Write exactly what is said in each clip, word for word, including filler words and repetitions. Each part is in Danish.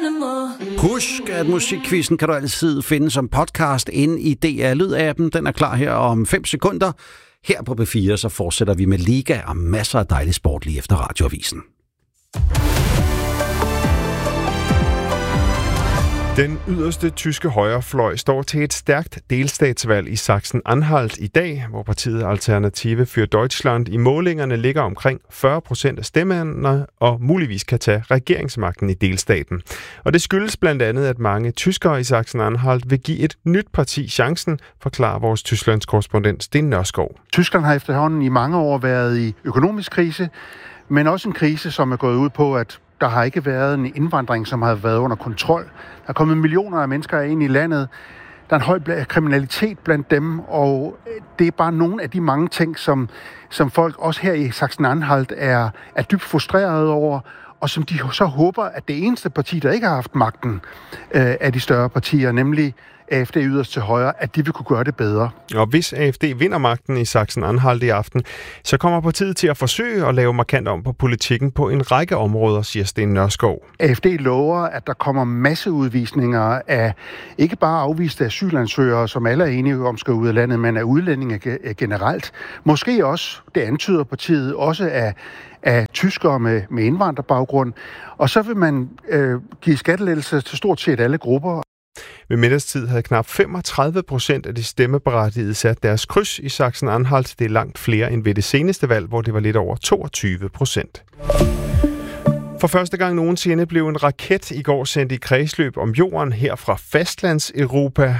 Husk, at Musikquizzen kan du altid finde som podcast inde i D R Lyd-appen. Den er klar her om fem sekunder. Her på B fire, så fortsætter vi med liga og masser af dejlig sport lige efter radioavisen. Den yderste tyske højrefløj står til et stærkt delstatsvalg i Sachsen-Anhalt i dag, hvor partiet Alternative für Deutschland i målingerne ligger omkring fyrre procent af stemmerne og muligvis kan tage regeringsmagten i delstaten. Og det skyldes blandt andet, at mange tyskere i Sachsen-Anhalt vil give et nyt parti chancen, forklarer vores Tysklands korrespondent Sten Nørskov. Tyskland har efterhånden i mange år været i økonomisk krise, men også en krise, som er gået ud på, at der har ikke været en indvandring, som har været under kontrol. Der er kommet millioner af mennesker ind i landet. Der er en høj kriminalitet blandt dem, og det er bare nogle af de mange ting, som, som folk også her i Sachsen-Anhalt er, er dybt frustrerede over, og som de så håber, at det eneste parti, der ikke har haft magten øh, af de større partier, nemlig A F D yderst til højre, at de vil kunne gøre det bedre. Og hvis A F D vinder magten i Sachsen-Anhalt i aften, så kommer partiet til at forsøge at lave markant om på politikken på en række områder, siger Sten Nørskov. A F D lover, at der kommer masseudvisninger af ikke bare afviste asylansøgere, som alle er enige om skal ud af landet, men af udlændinge generelt. Måske også, det antyder partiet, også af af tyskere med, med indvandrerbaggrund. Og så vil man øh, give skattelettelser til stort set alle grupper. Ved middagstid havde knap femogtredive procent af de stemmeberettigede sat deres kryds i Sachsen-Anhalt. Det er langt flere end ved det seneste valg, hvor det var lidt over toogtyve procent. For første gang nogensinde blev en raket i går sendt i kredsløb om jorden her fra fastlands-Europa.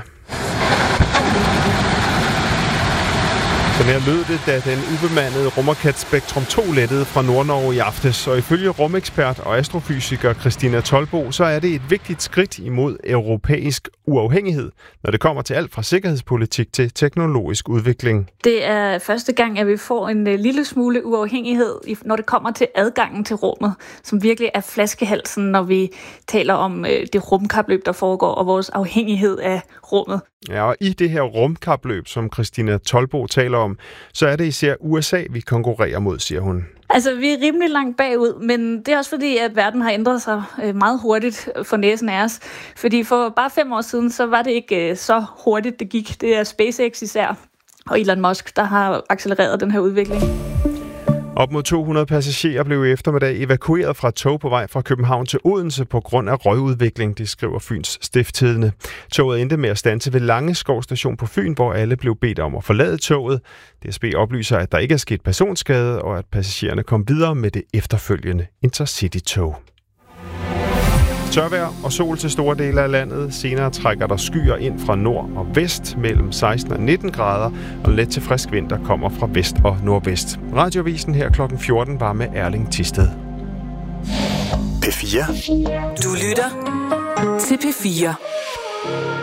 Sådan her lød det, da den ubemandede rumraket Spektrum to lettede fra Nordnorge i aftes. Og ifølge rumekspert og astrofysiker Christina Tolbo, så er det et vigtigt skridt imod europæisk uafhængighed, når det kommer til alt fra sikkerhedspolitik til teknologisk udvikling. Det er første gang, at vi får en lille smule uafhængighed, når det kommer til adgangen til rummet, som virkelig er flaskehalsen, når vi taler om det rumkapløb, der foregår, og vores afhængighed af rummet. Ja, og i det her rumkapløb, som Christina Tolbo taler om, så er det især U S A, vi konkurrerer mod, siger hun. Altså, vi er rimelig langt bagud, men det er også fordi, at verden har ændret sig meget hurtigt for næsen af os. Fordi for bare fem år siden, så var det ikke så hurtigt, det gik. Det er SpaceX især, og Elon Musk, der har accelereret den her udvikling. Op mod to hundrede passagerer blev i eftermiddag evakueret fra tog på vej fra København til Odense på grund af røgudvikling, det skriver Fyns Stiftstidende. Toget endte med at standse ved Langeskov station på Fyn, hvor alle blev bedt om at forlade toget. D S B oplyser, at der ikke er sket personskade, og at passagererne kom videre med det efterfølgende Intercity-tog. Tørvejr og sol til store dele af landet. Senere trækker der skyer ind fra nord og vest mellem seksten og nitten grader, og let til frisk vind, der kommer fra vest og nordvest. Radioavisen her klokken fjorten var med Erling Thisted. P fire. Du lytter til P fire.